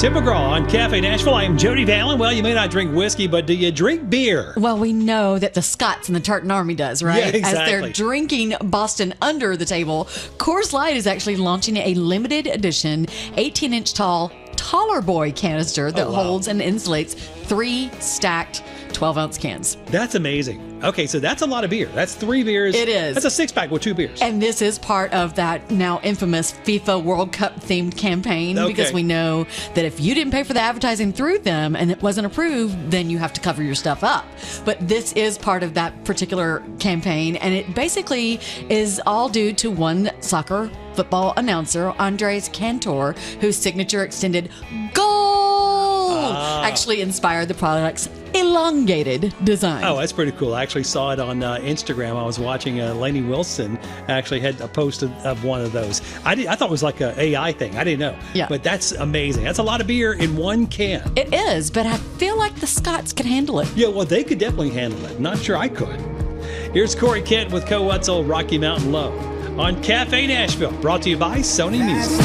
Tim McGraw on Cafe Nashville. I am Jody Vallon. Well, you may not drink whiskey, but do you drink beer? Well, we know that the Scots and the Tartan Army does, right? Yeah, exactly. As they're drinking Boston under the table, Coors Light is actually launching a limited edition 18-inch tall Taller Boy canister that holds and insulates 3 stacked 12-ounce cans. That's amazing. Okay, so that's a lot of beer. That's 3 beers. It is. That's a 6-pack with 2 beers. And this is part of that now infamous FIFA World Cup themed campaign, because we know that if you didn't pay for the advertising through them and it wasn't approved, then you have to cover your stuff up. But this is part of that particular campaign, and it basically is all due to one soccer football announcer, Andres Cantor, whose signature extended goal actually inspired the product's elongated design. Oh, that's pretty cool. I actually saw it on Instagram. I was watching Lainey Wilson actually had a post of one of those. I thought it was like an AI thing. I didn't know. Yeah. But that's amazing. That's a lot of beer in one can. It is, but I feel like the Scots can handle it. Yeah, well, they could definitely handle it. Not sure I could. Here's Corey Kent with Co. Wetzel, Rocky Mountain Low on Cafe Nashville, brought to you by Sony Music.